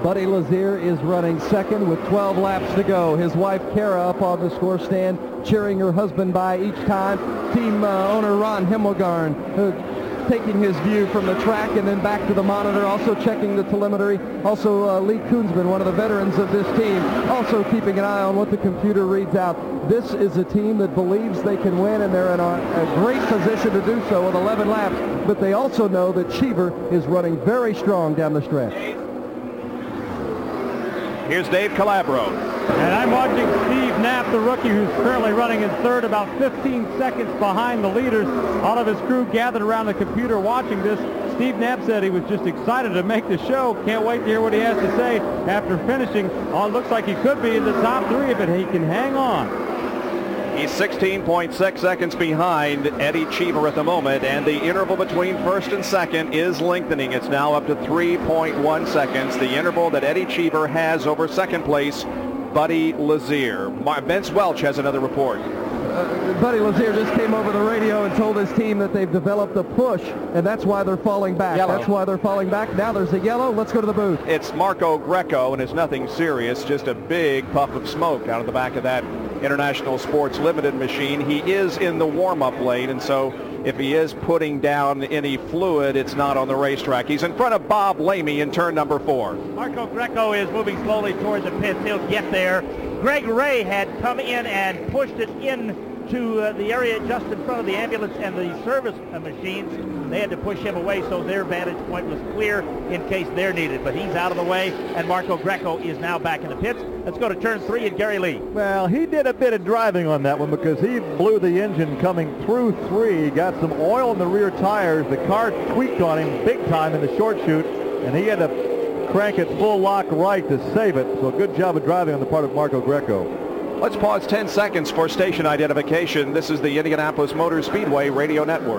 Buddy Lazier is running second with 12 laps to go. His wife, Kara, up on the score stand, cheering her husband by each time. Team owner Ron Himmelgarn taking his view from the track and then back to the monitor, also checking the telemetry. Also, Lee Koonsman, one of the veterans of this team, also keeping an eye on what the computer reads out. This is a team that believes they can win, and they're in a great position to do so with 11 laps. But they also know that Cheever is running very strong down the stretch. Here's Dave Calabro. And I'm watching Steve Knapp, the rookie, who's currently running in third, about 15 seconds behind the leaders. All of his crew gathered around the computer watching this. Steve Knapp said he was just excited to make the show. Can't wait to hear what he has to say after finishing. Oh, it looks like he could be in the top three if he can hang on. He's 16.6 seconds behind Eddie Cheever at the moment, and the interval between first and second is lengthening. It's now up to 3.1 seconds, the interval that Eddie Cheever has over second place, Buddy Lazier. Vince Welch has another report. Buddy Lazier just came over the radio and told his team that they've developed a push, and that's why they're falling back. Yellow. That's why they're falling back. Now there's a yellow. Let's go to the booth. It's Marco Greco, and it's nothing serious, just a big puff of smoke out of the back of that International Sports Limited machine. He is in the warm-up lane, and so if he is putting down any fluid, it's not on the racetrack. He's in front of Bob Lamey in turn number 4. Marco Greco is moving slowly toward the pits. He'll get there. Greg Ray had come in and pushed it in to the area just in front of the ambulance and the service machines. They had to push him away so their vantage point was clear in case they're needed. But he's out of the way, and Marco Greco is now back in the pits. Let's go to turn 3 and Gary Lee. Well, he did a bit of driving on that one because he blew the engine coming through 3, got some oil in the rear tires. The car tweaked on him big time in the short chute, and he had to crank it full lock right to save it. So good job of driving on the part of Marco Greco. Let's pause 10 seconds for station identification. This is the Indianapolis Motor Speedway Radio Network.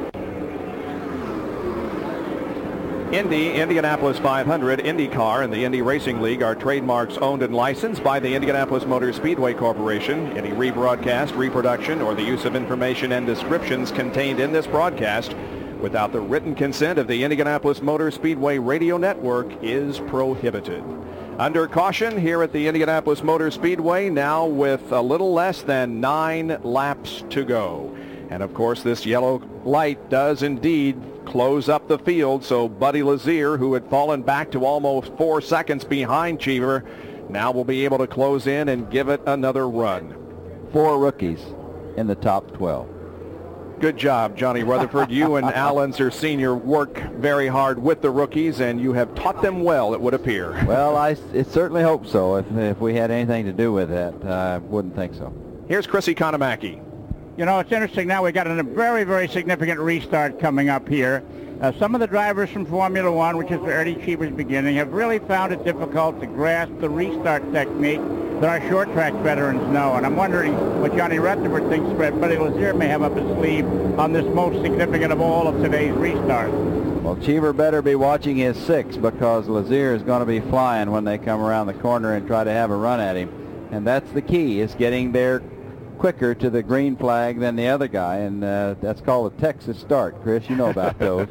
Indy, Indianapolis 500, IndyCar, and the Indy Racing League are trademarks owned and licensed by the Indianapolis Motor Speedway Corporation. Any rebroadcast, reproduction, or the use of information and descriptions contained in this broadcast without the written consent of the Indianapolis Motor Speedway Radio Network is prohibited. Under caution here at the Indianapolis Motor Speedway, now with a little less than 9 laps to go. And of course, this yellow light does indeed close up the field, so Buddy Lazier, who had fallen back to almost 4 seconds behind Cheever, now will be able to close in and give it another run. 4 rookies in the top 12. Good job, Johnny Rutherford. You and Al Unser Sr. work very hard with the rookies, and you have taught them well, it would appear. Well, I certainly hope so. If we had anything to do with that, I wouldn't think so. Here's Chrissy Konamaki. You know, it's interesting now. We've got a very, very significant restart coming up here. Some of the drivers from Formula One, which is where Eddie Cheever's beginning, have really found it difficult to grasp the restart technique that our short track veterans know. And I'm wondering what Johnny Rutherford thinks Buddy Lazier may have up his sleeve on this most significant of all of today's restarts. Well, Cheever better be watching his 6 because Lazier is going to be flying when they come around the corner and try to have a run at him. And that's the key, is getting there quicker to the green flag than the other guy, and that's called a Texas start. Chris, you know about those.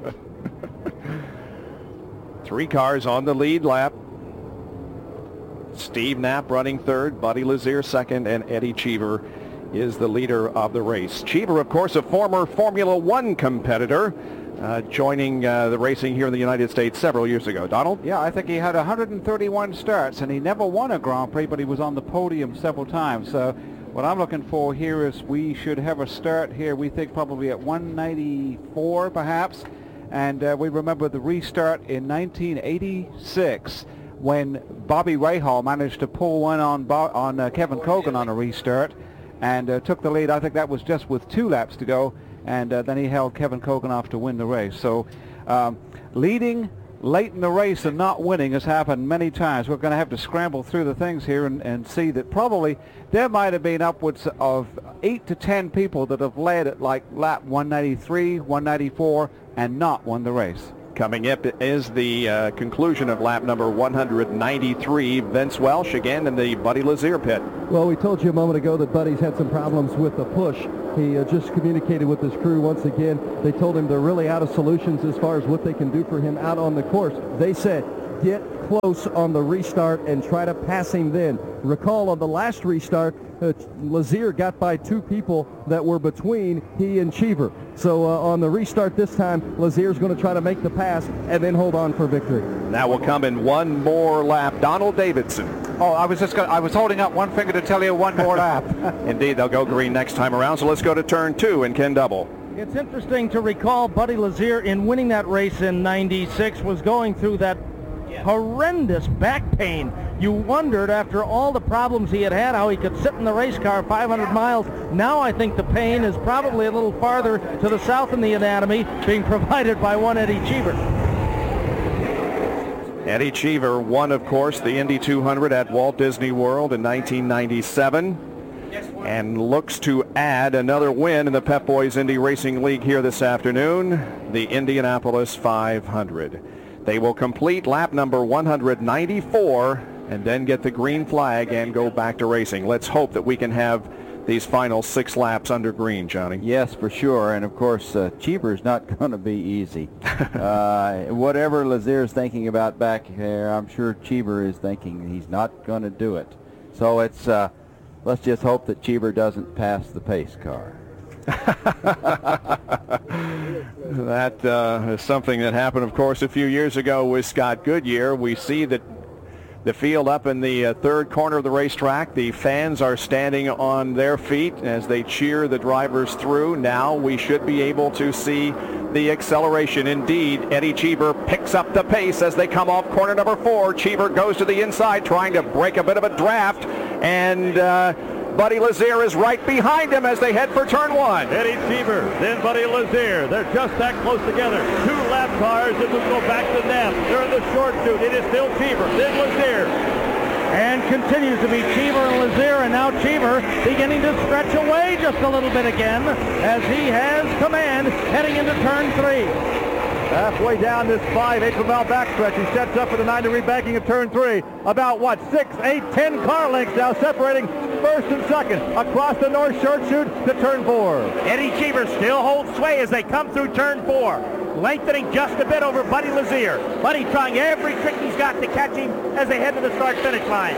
3 cars on the lead lap. Steve Knapp running third, Buddy Lazier second, and Eddie Cheever is the leader of the race. Cheever, of course, a former Formula One competitor, joining the racing here in the United States several years ago. Donald? Yeah, I think he had 131 starts, and he never won a Grand Prix, but he was on the podium several times. So what I'm looking for here is we should have a start here, we think probably at 194 perhaps. And we remember the restart in 1986 when Bobby Rahal managed to pull one on Kevin Kogan on a restart and took the lead. I think that was just with 2 laps to go, and then he held Kevin Kogan off to win the race. So leading late in the race and not winning has happened many times. We're going to have to scramble through the things here and see that probably there might have been upwards of 8 to 10 people that have led at like lap 193, 194, and not won the race. Coming up is the conclusion of lap number 193. Vince Welch again in the Buddy Lazier pit. Well, we told you a moment ago that Buddy's had some problems with the push. He just communicated with his crew once again. They told him they're really out of solutions as far as what they can do for him out on the course. They said, get close on the restart and try to pass him then. Recall on the last restart, Lazier got by 2 people that were between he and Cheever. So on the restart this time, Lazier's going to try to make the pass and then hold on for victory. That will come in one more lap. Donald Davidson. Oh, I was holding up one finger to tell you one more lap. Indeed, they'll go green next time around. So let's go to turn 2 and Ken Double. It's interesting to recall Buddy Lazier in winning that race in '96 was going through that horrendous back pain. You wondered after all the problems he had how he could sit in the race car 500 miles. Now I think the pain is probably a little farther to the south in the anatomy, being provided by one Eddie Cheever. Eddie Cheever won, of course, the Indy 200 at Walt Disney World in 1997. And looks to add another win in the Pep Boys Indy Racing League here this afternoon, the Indianapolis 500. They will complete lap number 194 and then get the green flag and go back to racing. Let's hope that we can have these final 6 laps under green, Johnny. Yes, for sure. And of course, Cheever's not going to be easy. Whatever Lazier's thinking about back there, I'm sure Cheever is thinking he's not going to do it. So it's let's just hope that Cheever doesn't pass the pace car. That is something that happened, of course, a few years ago with Scott Goodyear. We see that the field up in the third corner of the racetrack, the fans are standing on their feet as they cheer the drivers through. Now we should be able to see the acceleration. Indeed, Eddie Cheever picks up the pace as they come off corner number 4. Cheever goes to the inside trying to break a bit of a draft, and Buddy Lazier is right behind him as they head for turn 1. Eddie Cheever, then Buddy Lazier. They're just that close together. 2 lap cars that will go back to them. They're in the short chute. It is still Cheever, then Lazier. And continues to be Cheever and Lazier, and now Cheever beginning to stretch away just a little bit again as he has command heading into turn 3. Halfway down this 5/8 mile backstretch, he sets up for the 9-degree banking of turn 3. About, 6, 8, 10 car lengths now separating first and second across the north short chute to turn 4. Eddie Cheever still holds sway as they come through turn 4, lengthening just a bit over Buddy Lazier. Buddy trying every trick he's got to catch him as they head to the start-finish line.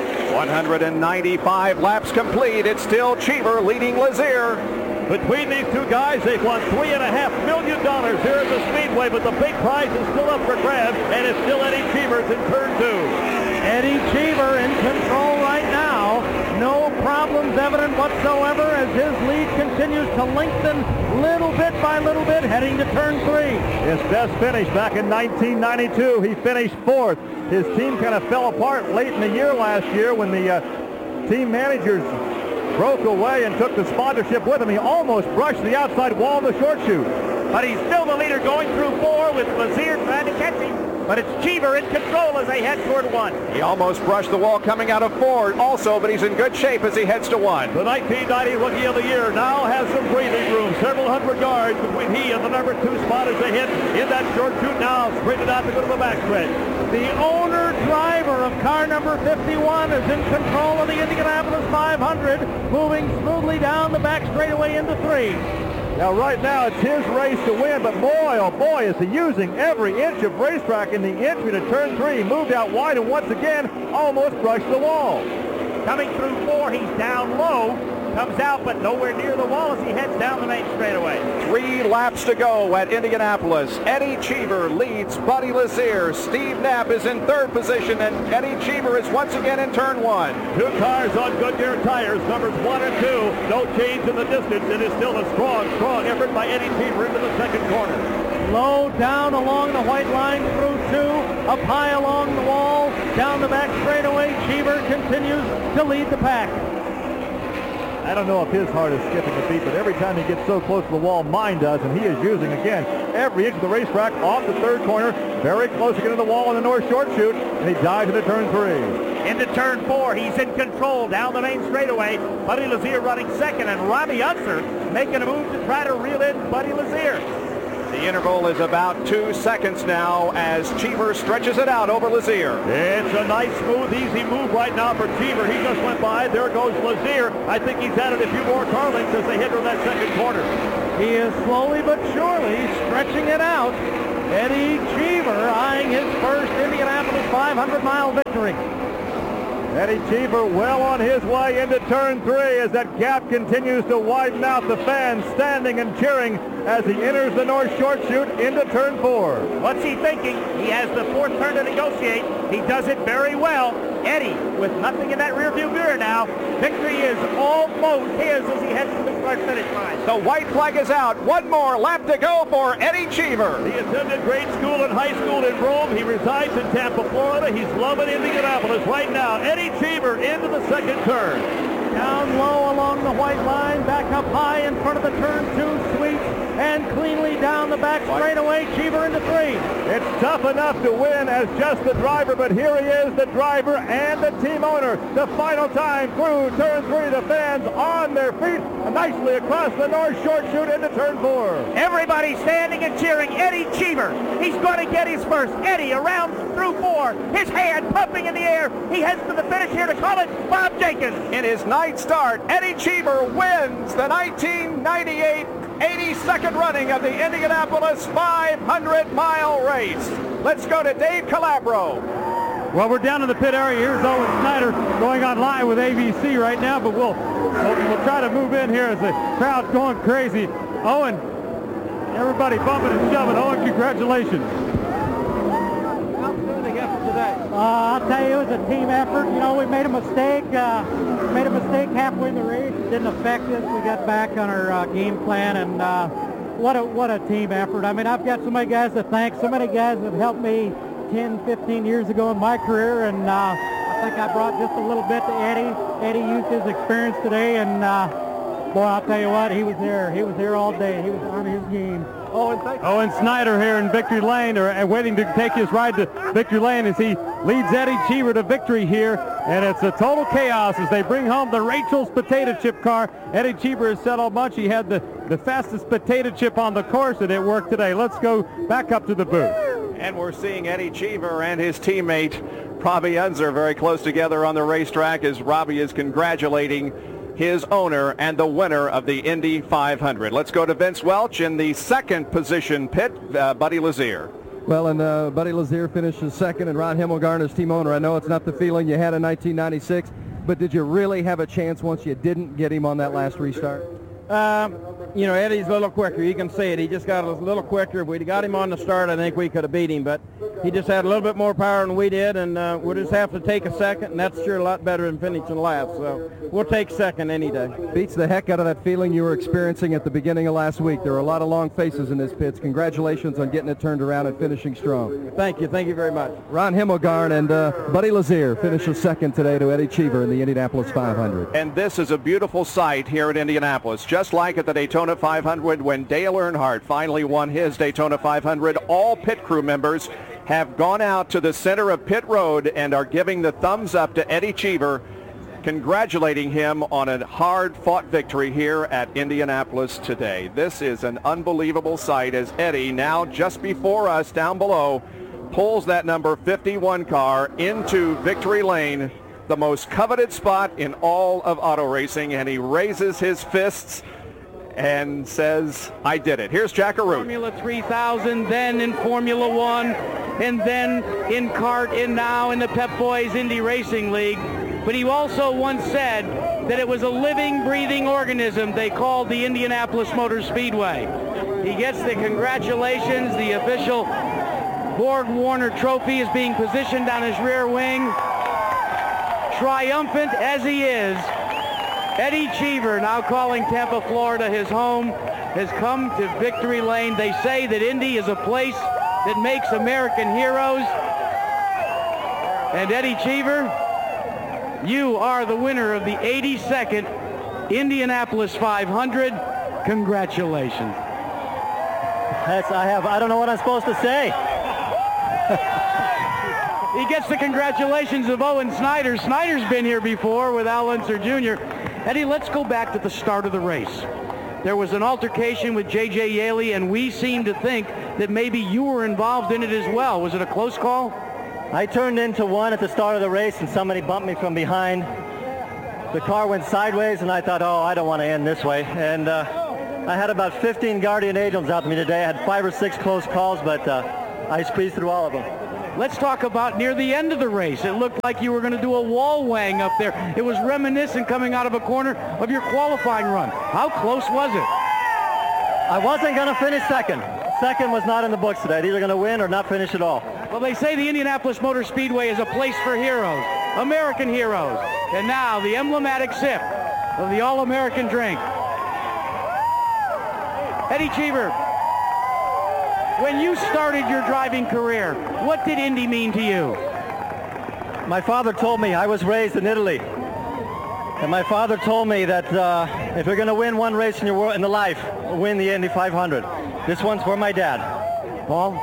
195 laps complete. It's still Cheever leading Lazier. Between these 2 guys, they've won $3.5 million here at the Speedway, but the big prize is still up for grabs, and it's still Eddie Cheever's in turn 2. Eddie Cheever in control right now. No problems evident whatsoever as his lead continues to lengthen little bit by little bit, heading to turn 3. His best finish back in 1992, he finished 4th. His team kind of fell apart late in the year last year when the team managers broke away and took the sponsorship with him. He almost brushed the outside wall of the short chute. But he's still the leader going through 4 with Lazier trying to catch him. But it's Cheever in control as they head toward 1. He almost brushed the wall coming out of 4 also, but he's in good shape as he heads to 1. The 1990 Rookie of the Year now has some breathing room. Several hundred yards between he and the number 2 spot as they hit in that short chute now, straightened out to go to the backstretch. The owner-driver of car number 51 is in control of the Indianapolis 500, moving smoothly down the back straightaway into 3. Now right now it's his race to win, but boy, oh boy, is he using every inch of racetrack in the entry to turn 3. He moved out wide and once again almost brushed the wall. Coming through 4, he's down low. Comes out, but nowhere near the wall as he heads down the main straightaway. 3 laps to go at Indianapolis. Eddie Cheever leads Buddy Lazier. Steve Knapp is in 3rd position, and Eddie Cheever is once again in turn 1. 2 cars on Goodyear tires, numbers 1 and 2. No change in the distance. It is still a strong, strong effort by Eddie Cheever into the 2nd corner. Low down along the white line through 2, up high along the wall, down the back straightaway. Cheever continues to lead the pack. I don't know if his heart is skipping a beat, but every time he gets so close to the wall, mine does, and he is using, again, every inch of the racetrack off the 3rd corner, very close to getting the wall on the north short chute, and he dives into turn 3. Into turn 4, he's in control down the main straightaway. Buddy Lazier running 2nd, and Robbie Unser making a move to try to reel in Buddy Lazier. The interval is about 2 seconds now as Cheever stretches it out over Lazier. It's a nice, smooth, easy move right now for Cheever. He just went by. There goes Lazier. I think he's added a few more car lengths as they hit on that 2nd corner. He is slowly but surely stretching it out. Eddie Cheever eyeing his first Indianapolis 500-mile victory. Eddie Cheever well on his way into turn 3 as that gap continues to widen out. The fans standing and cheering as he enters the North Short Chute into turn 4. What's he thinking? He has the 4th turn to negotiate. He does it very well. Eddie, with nothing in that rearview mirror now, victory is almost his as he heads to the start-finish line. The white flag is out. One more lap to go for Eddie Cheever. He attended grade school and high school in Rome. He resides in Tampa, Florida. He's loving Indianapolis right now. Eddie Cheever into the 2nd turn. Down low along the white line, back up high in front of the turn 2 sweep, and cleanly down the back straightaway, Cheever into 3. It's tough enough to win as just the driver, but here he is, the driver and the team owner. The final time through turn 3, the fans on their feet nicely across the North Short Chute into turn 4. Everybody standing and cheering Eddie Cheever. He's going to get his first. Eddie around through 4, his hand pumping in the air. He heads to the finish here to call it Bob Jenkins. In his ninth start, Eddie Cheever wins the 1998 82nd running of the Indianapolis 500-mile race. Let's go to Dave Calabro. Well, we're down in the pit area. Here's Owen Snyder going on live with ABC right now, but we'll try to move in here as the crowd's going crazy. Owen, everybody bumping and shoving. Owen, congratulations. Outstanding effort today. I'll tell you, it was a team effort. You know, we made a mistake. Halfway in the race. It didn't affect us. We got back on our game plan, and what a team effort. I mean, I've got so many guys to thank, so many guys that helped me 10, 15 years ago in my career, and I think I brought just a little bit to Eddie. Eddie used his experience today, and boy, I'll tell you what, he was there. He was there all day. He was on his game. Owen Snyder here in Victory Lane, waiting to take his ride to Victory Lane as he leads Eddie Cheever to victory here. And it's a total chaos as they bring home the Rachel's potato chip car. Eddie Cheever has said all much. He had the fastest potato chip on the course, and it worked today. Let's go back up to the booth. And we're seeing Eddie Cheever and his teammate Robbie Unser very close together on the racetrack as Robbie is congratulating his owner and the winner of the Indy 500. Let's go to Vince Welch in the 2nd position pit, Buddy Lazier. Well, and Buddy Lazier finishes 2nd, and Ron Himmelgarn, his team owner. I know it's not the feeling you had in 1996, but did you really have a chance once you didn't get him on that last restart? You know, Eddie's a little quicker. You can see it. He just got a little quicker. If we'd got him on the start, I think we could have beat him. But he just had a little bit more power than we did, and we'll just have to take a 2nd, and that's sure a lot better than finishing last. So we'll take 2nd any day. Beats the heck out of that feeling you were experiencing at the beginning of last week. There were a lot of long faces in this pits. Congratulations on getting it turned around and finishing strong. Thank you. Thank you very much. Ron Himmelgarn and Buddy Lazier finishes 2nd today to Eddie Cheever in the Indianapolis 500. And this is a beautiful sight here at Indianapolis, just like at the Daytona 500 when Dale Earnhardt finally won his Daytona 500. All pit crew members have gone out to the center of pit road and are giving the thumbs up to Eddie Cheever, congratulating him on a hard-fought victory here at Indianapolis today. This is an unbelievable sight as Eddie, now just before us down below, pulls that number 51 car into victory lane, the most coveted spot in all of auto racing, and he raises his fists and says, I did it. Here's Jack Arute. Formula 3000, then in Formula 1, and then in kart, and now in the Pep Boys Indy Racing League. But he also once said that it was a living, breathing organism they called the Indianapolis Motor Speedway. He gets the congratulations. The official Borg Warner trophy is being positioned on his rear wing. Triumphant as he is, Eddie Cheever, now calling Tampa, Florida his home, has come to victory lane. They say that Indy is a place that makes American heroes. And Eddie Cheever, you are the winner of the 82nd Indianapolis 500. Congratulations. I don't know what I'm supposed to say. He gets the congratulations of Owen Snyder. Snyder's been here before with Al Unser Jr. Eddie, let's go back to the start of the race. There was an altercation with J.J. Yaley, and we seem to think that maybe you were involved in it as well. Was it a close call? I turned into one at the start of the race, and somebody bumped me from behind. The car went sideways, and I thought, oh, I don't want to end this way. And I had about 15 guardian angels out to me today. I had 5 or 6 close calls, but I squeezed through all of them. Let's talk about near the end of the race. It looked like you were going to do a wall wang up there. It was reminiscent coming out of a corner of your qualifying run. How close was it? I wasn't going to finish second. Second was not in the books today. I'd either going to win or not finish at all. Well, they say the Indianapolis Motor Speedway is a place for heroes, American heroes. And now the emblematic sip of the All-American drink. Eddie Cheever, when you started your driving career, what did Indy mean to you? My father told me, I was raised in Italy, and my father told me that if you're going to win one race in your life, win the Indy 500. This one's for my dad. Paul?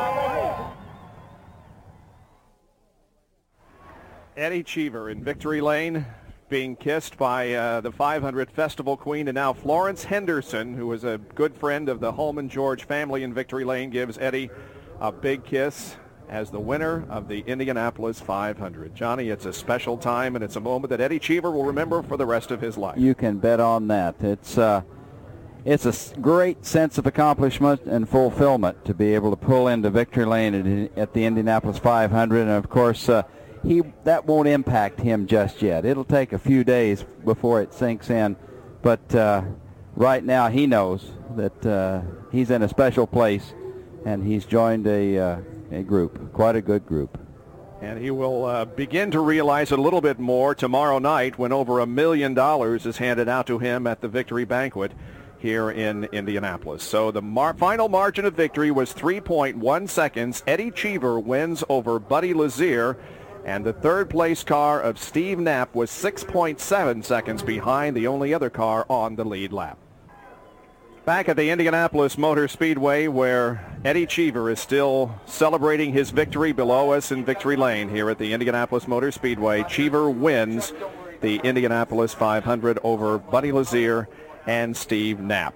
Eddie Cheever in victory lane, being kissed by the 500 Festival Queen, and now Florence Henderson, who is a good friend of the Holman George family in victory lane, gives Eddie a big kiss as the winner of the Indianapolis 500. Johnny, it's a special time, and it's a moment that Eddie Cheever will remember for the rest of his life. You can bet on that. It's a great sense of accomplishment and fulfillment to be able to pull into victory lane at the Indianapolis 500, and of course that won't impact him just yet. It'll take a few days before it sinks in, but right now he knows that he's in a special place, and he's joined a group, quite a good group. And he will begin to realize it a little bit more tomorrow night when over $1 million is handed out to him at the victory banquet here in Indianapolis. So the final margin of victory was 3.1 seconds. Eddie Cheever wins over Buddy Lazier, and the third place car of Steve Knapp was 6.7 seconds behind the only other car on the lead lap. Back at the Indianapolis Motor Speedway, where Eddie Cheever is still celebrating his victory below us in victory lane here at the Indianapolis Motor Speedway. Cheever wins the Indianapolis 500 over Buddy Lazier and Steve Knapp.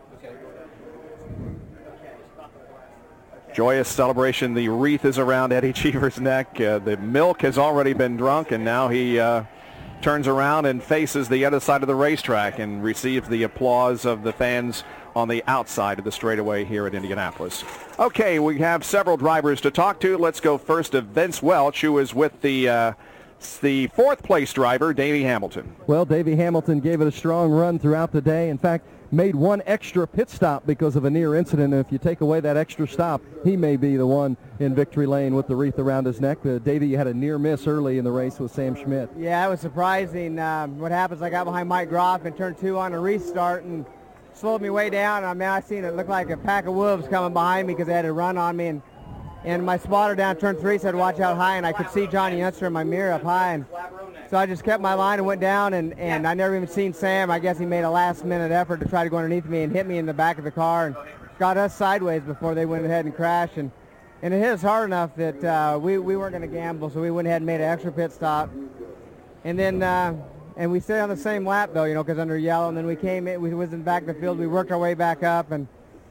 Joyous celebration. The wreath is around Eddie Cheever's neck. The milk has already been drunk, and now he turns around and faces the other side of the racetrack and receives the applause of the fans on the outside of the straightaway here at Indianapolis. Okay, we have several drivers to talk to. Let's go first to Vince Welch, who is with the fourth place driver, Davey Hamilton. Well, Davey Hamilton gave it a strong run throughout the day. In fact, made one extra pit stop because of a near incident. And if you take away that extra stop, he may be the one in victory lane with the wreath around his neck. Davey, you had a near miss early in the race with Sam Schmidt. Yeah, it was surprising. What happens, I got behind Mike Groff in turn 2 on a restart and slowed me way down. I mean, I seen it look like a pack of wolves coming behind me because they had a run on me. And my spotter down turn 3 said, watch out high, and I could see Johnny Unser in my mirror up high. And so I just kept my line and went down, and I never even seen Sam. I guess he made a last-minute effort to try to go underneath me and hit me in the back of the car and got us sideways before they went ahead and crashed. And it hit us hard enough that we weren't going to gamble, so we went ahead and made an extra pit stop. And then and we stayed on the same lap, though, you know, because under yellow. And then we came in, we was in back of the field. We worked our way back up, and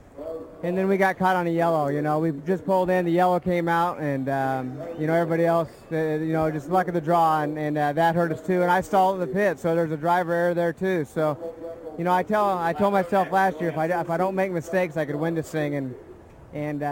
then we got caught on a yellow. You know, we just pulled in, the yellow came out, and you know, everybody else, you know, just luck of the draw, and that hurt us too. And I stalled in the pit, so there's a driver error there too. So, you know, I told myself last year if I don't make mistakes, I could win this thing, and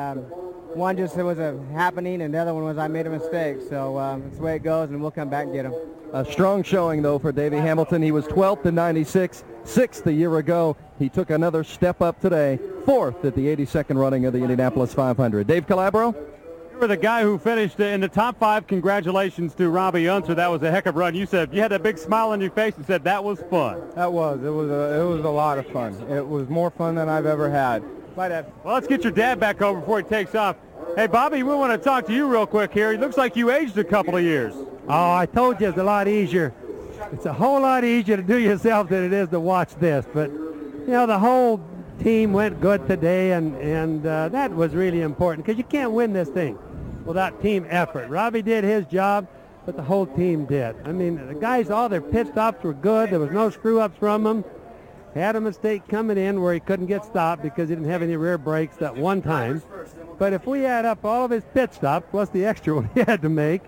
one just, it was a happening, and the other one was I made a mistake. So that's the way it goes, and we'll come back and get him. A strong showing, though, for Davey Hamilton. He was 12th in 96, 6th a year ago. He took another step up today, 4th at the 82nd running of the Indianapolis 500. Dave Calabro? You were the guy who finished in the top 5. Congratulations to Robbie Unser. That was a heck of a run. You said you had a big smile on your face and said that was fun. That was. It was a lot of fun. It was more fun than I've ever had. Bye, Dad. Well, let's get your dad back over before he takes off. Hey, Bobby, we want to talk to you real quick here. It looks like you aged a couple of years. Oh, I told you it's a lot easier. It's a whole lot easier to do yourself than it is to watch this. But, you know, the whole team went good today, and that was really important because you can't win this thing without team effort. Robbie did his job, but the whole team did. I mean, the guys, all their pit stops were good. There was no screw-ups from them. Had a mistake coming in where he couldn't get stopped because he didn't have any rear brakes that one time. But if we add up all of his pit stops plus the extra one he had to make,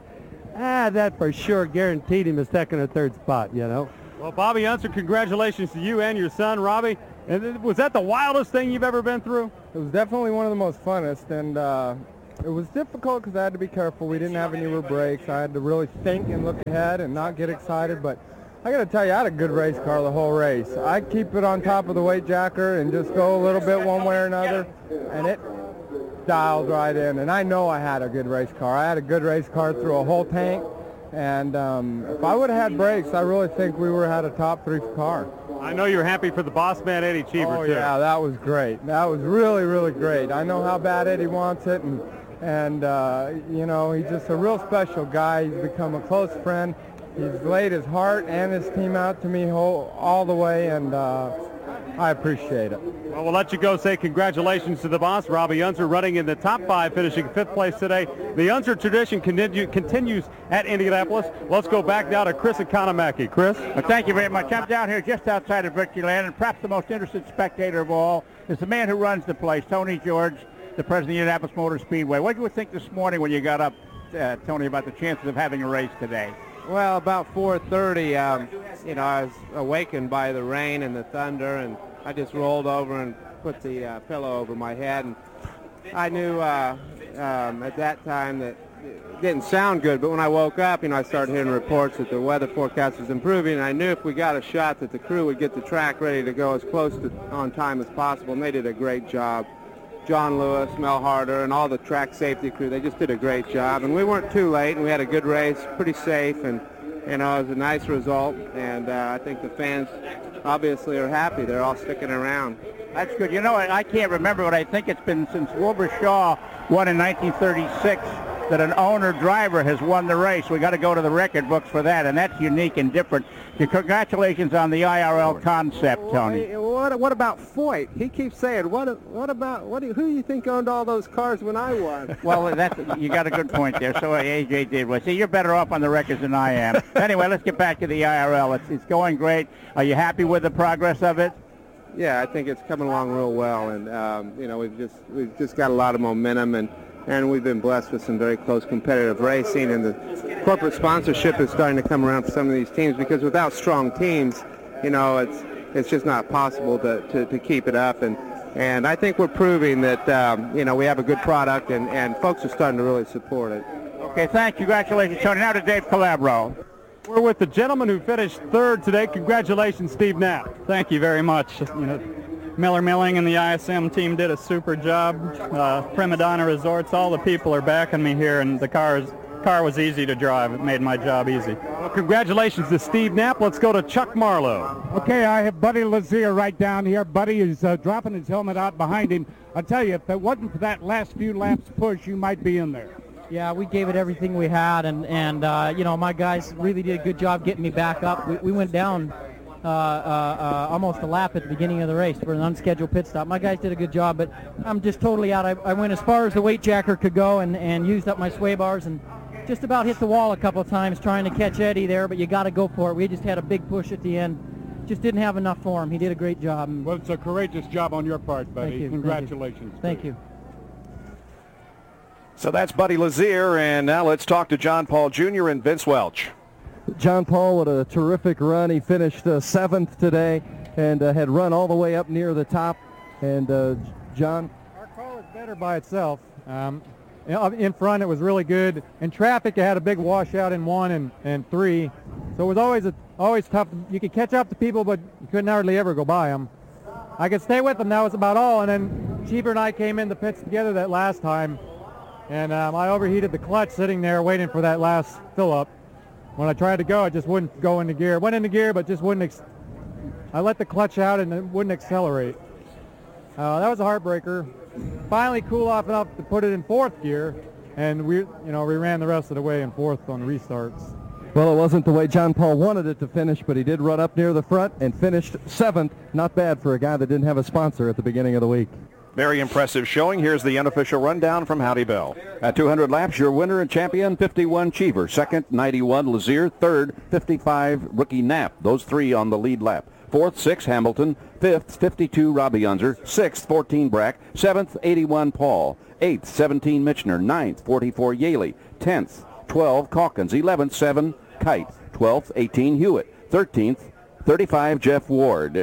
that for sure guaranteed him a second or third spot, you know. Well, Bobby Unser, congratulations to you and your son, Robbie. And was that the wildest thing you've ever been through? It was definitely one of the most funnest, and it was difficult because I had to be careful. We didn't have any rear brakes. I had to really think and look ahead and not get excited, but I got to tell you, I had a good race car the whole race. I keep it on top of the weight jacker and just go a little bit one way or another, and it dialed right in. And I know I had a good race car. I had a good race car through a whole tank, and if I would have had brakes, I really think we would have had a top 3 car. I know you're happy for the boss man, Eddie Cheever, oh, too. Yeah, that was great. That was really, really great. I know how bad Eddie wants it, and you know, he's just a real special guy. He's become a close friend. He's laid his heart and his team out to me all the way, and I appreciate it. Well, we'll let you go. Say congratulations to the boss, Robbie Unser, running in the top 5, finishing 5th place today. The Unser tradition continues at Indianapolis. Let's go back now to Chris Economaki. Chris? Well, thank you very much. I'm down here just outside of Victory Land, and perhaps the most interested spectator of all is the man who runs the place, Tony George, the president of the Indianapolis Motor Speedway. What did you think this morning when you got up, Tony, about the chances of having a race today? Well, about 4:30, you know, I was awakened by the rain and the thunder, and I just rolled over and put the pillow over my head. And I knew at that time that it didn't sound good, but when I woke up, you know, I started hearing reports that the weather forecast was improving, and I knew if we got a shot that the crew would get the track ready to go as close to on time as possible, and they did a great job. John Lewis, Mel Harder, and all the track safety crew, they just did a great job. And we weren't too late, and we had a good race, pretty safe, and, you know, it was a nice result. And I think the fans obviously are happy. They're all sticking around. That's good. You know, I can't remember, but I think it's been since Wilbur Shaw won in 1936 that an owner-driver has won the race. We got to go to the record books for that, and that's unique and different. Congratulations on the IRL concept, Tony. What about Foyt? He keeps saying, who do you think owned all those cars when I won? Well, you got a good point there. So AJ did. Well, see, you're better off on the records than I am. Anyway, let's get back to the IRL. It's going great. Are you happy with the progress of it? Yeah, I think it's coming along real well, and you know, we've just got a lot of momentum, and we've been blessed with some very close competitive racing, and the corporate sponsorship is starting to come around for some of these teams, because without strong teams, you know, it's just not possible to keep it up, and I think we're proving that you know, we have a good product, and folks are starting to really support it. Okay, thanks. Congratulations, Tony. Now to Dave Calabro. We're with the gentleman who finished 3rd today. Congratulations, Steve Knapp. Thank you very much. You know, Miller Milling and the ISM team did a super job. Prima Donna Resorts, all the people are backing me here, and the car was easy to drive. It made my job easy. Well, congratulations to Steve Knapp. Let's go to Chuck Marlowe. Okay, I have Buddy Lazier right down here. Buddy is dropping his helmet out behind him. I'll tell you, if it wasn't for that last few laps push, you might be in there. Yeah, we gave it everything we had, and you know, my guys really did a good job getting me back up. We went down almost a lap at the beginning of the race for an unscheduled pit stop. My guys did a good job, but I'm just totally out. I went as far as the weight jacker could go and used up my sway bars and just about hit the wall a couple of times trying to catch Eddie there, but you got to go for it. We just had a big push at the end. Just didn't have enough for him. He did a great job. Well, it's a courageous job on your part, buddy. Thank you. Congratulations. Thank you. So that's Buddy Lazier, and now let's talk to John Paul Jr. and Vince Welch. John Paul, what a terrific run. He finished 7th today and had run all the way up near the top. And John? Our car was better by itself. In front, it was really good. In traffic, it had a big washout in 1 and 3. So it was always tough. You could catch up to people, but you couldn't hardly ever go by them. I could stay with them. That was about all. And then Cheever and I came in the pits together that last time. And I overheated the clutch sitting there waiting for that last fill-up. When I tried to go, it just wouldn't go into gear. It went into gear, but just wouldn't. I let the clutch out and it wouldn't accelerate. That was a heartbreaker. Finally cool off enough to put it in 4th gear, and we ran the rest of the way in 4th on restarts. Well, it wasn't the way John Paul wanted it to finish, but he did run up near the front and finished 7th. Not bad for a guy that didn't have a sponsor at the beginning of the week. Very impressive showing. Here's the unofficial rundown from Howdy Bell. At 200 laps, your winner and champion, 51 Cheever. 2nd, 91 Lazier. 3rd, 55 rookie Knapp. Those 3 on the lead lap. 4th, 6 Hamilton. 5th, 52 Robbie Unser. 6th, 14 Brack. 7th, 81 Paul. 8th, 17 Michener. 9th, 44 Yaley. 10th, 12 Calkins. 11th, 7 Kite. 12th, 18 Hewitt. 13th, 35 Jeff Ward.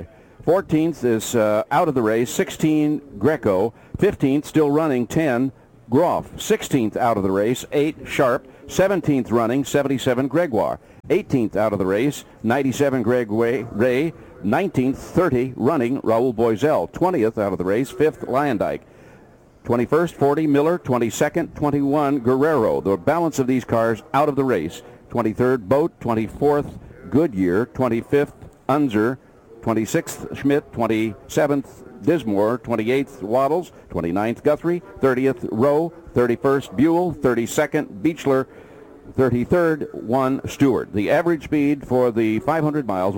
14th is out of the race, 16 Greco. 15th still running, 10 Groff. 16th out of the race, 8 Sharp. 17th running, 77 Gregoire. 18th out of the race, 97 Greg Ray. 19th, 30 running, Raul Boisel. 20th out of the race, 5th Lyondike. 21st, 40 Miller. 22nd, 21 Guerrero. The balance of these cars out of the race. 23rd Boat. 24th Goodyear. 25th Unser. 26th Schmidt. 27th Dismore. 28th Waddles. 29th Guthrie. 30th Rowe. 31st Buell. 32nd Beechler. 33rd, 1 Stewart. The average speed for the 500 miles,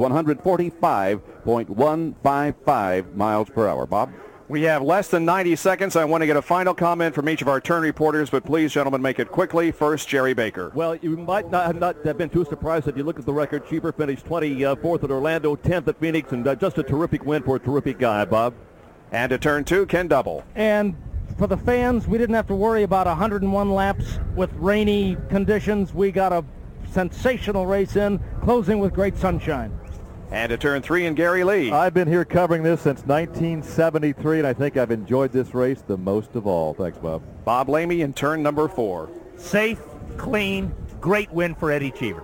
145.155 miles per hour. Bob? We have less than 90 seconds. I want to get a final comment from each of our turn reporters, but please, gentlemen, make it quickly. First, Jerry Baker. Well, you might not have been too surprised if you look at the record. Cheever finished 24th at Orlando, 10th at Phoenix, and just a terrific win for a terrific guy, Bob. And to turn 2, Ken Double. And for the fans, we didn't have to worry about 101 laps with rainy conditions. We got a sensational race in, closing with great sunshine. And to turn 3, and Gary Lee. I've been here covering this since 1973, and I think I've enjoyed this race the most of all. Thanks, Bob. Bob Lamey in turn number 4. Safe, clean, great win for Eddie Cheever.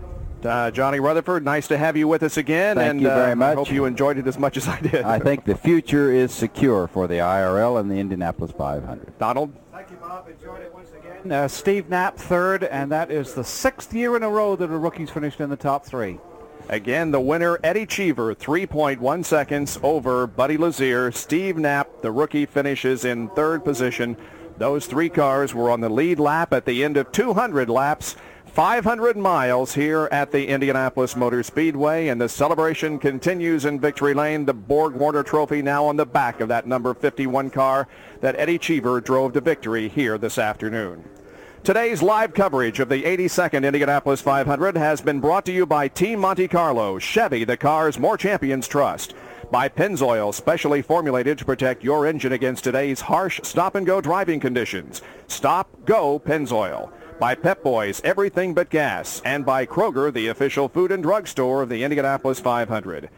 Johnny Rutherford, nice to have you with us again. Thank you very much. I hope you enjoyed it as much as I did. I think the future is secure for the IRL and the Indianapolis 500. Donald? Thank you, Bob. Enjoyed it once again. Steve Knapp, third, and that is the 6th year in a row that the rookies finished in the top 3. Again, the winner, Eddie Cheever, 3.1 seconds over Buddy Lazier. Steve Knapp, the rookie, finishes in 3rd position. Those 3 cars were on the lead lap at the end of 200 laps. 500 miles here at the Indianapolis Motor Speedway, and the celebration continues in Victory Lane. The Borg-Warner Trophy now on the back of that number 51 car that Eddie Cheever drove to victory here this afternoon. Today's live coverage of the 82nd Indianapolis 500 has been brought to you by Team Monte Carlo, Chevy, the cars more champions trust. By Pennzoil, specially formulated to protect your engine against today's harsh stop-and-go driving conditions. Stop, go, Pennzoil. By Pep Boys, everything but gas. And by Kroger, the official food and drug store of the Indianapolis 500.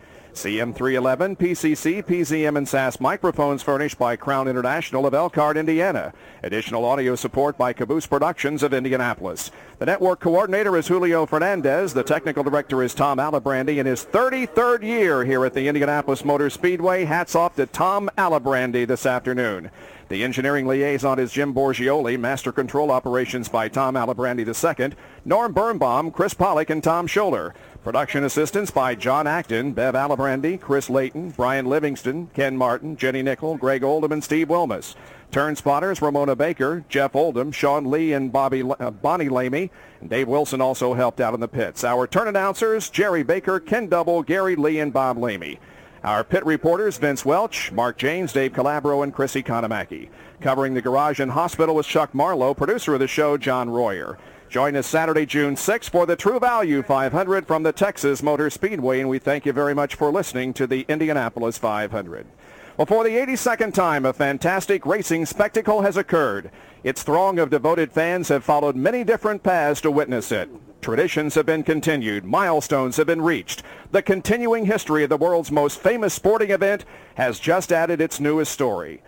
CM311, PCC, PZM, and SAS microphones furnished by Crown International of Elkhart, Indiana. Additional audio support by Caboose Productions of Indianapolis. The network coordinator is Julio Fernandez. The technical director is Tom Alabrandy in his 33rd year here at the Indianapolis Motor Speedway. Hats off to Tom Alabrandy this afternoon. The engineering liaison is Jim Borgioli. Master control operations by Tom Alabrandy II. Norm Birnbaum, Chris Pollock, and Tom Scholler. Production assistance by John Acton, Bev Alabrandy, Chris Layton, Brian Livingston, Ken Martin, Jenny Nickel, Greg Oldham, and Steve Wilmus. Turn spotters, Ramona Baker, Jeff Oldham, Sean Lee, and Bonnie Lamey. And Dave Wilson also helped out in the pits. Our turn announcers, Jerry Baker, Ken Double, Gary Lee, and Bob Lamey. Our pit reporters, Vince Welch, Mark James, Dave Calabro, and Chris Economaki. Covering the garage and hospital is Chuck Marlowe, producer of the show, John Royer. Join us Saturday, June 6th for the True Value 500 from the Texas Motor Speedway, and we thank you very much for listening to the Indianapolis 500. Well, for the 82nd time, a fantastic racing spectacle has occurred. Its throng of devoted fans have followed many different paths to witness it. Traditions have been continued. Milestones have been reached. The continuing history of the world's most famous sporting event has just added its newest story.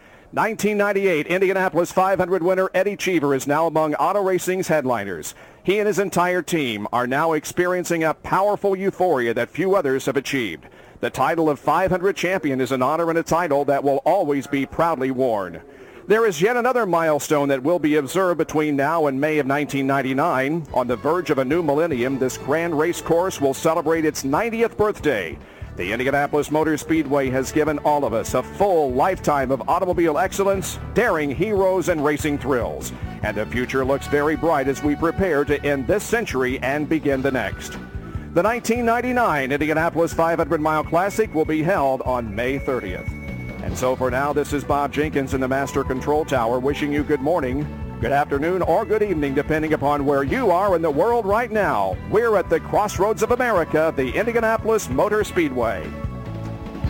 1998 Indianapolis 500 winner Eddie Cheever is now among auto racing's headliners. He and his entire team are now experiencing a powerful euphoria that few others have achieved. The title of 500 champion is an honor and a title that will always be proudly worn. There is yet another milestone that will be observed between now and May of 1999. On the verge of a new millennium, this grand race course will celebrate its 90th birthday. The Indianapolis Motor Speedway has given all of us a full lifetime of automobile excellence, daring heroes, and racing thrills. And the future looks very bright as we prepare to end this century and begin the next. The 1999 Indianapolis 500-mile Classic will be held on May 30th. And so for now, this is Bob Jenkins in the Master Control Tower wishing you good morning, good afternoon, or good evening, depending upon where you are in the world right now. We're at the crossroads of America, the Indianapolis Motor Speedway.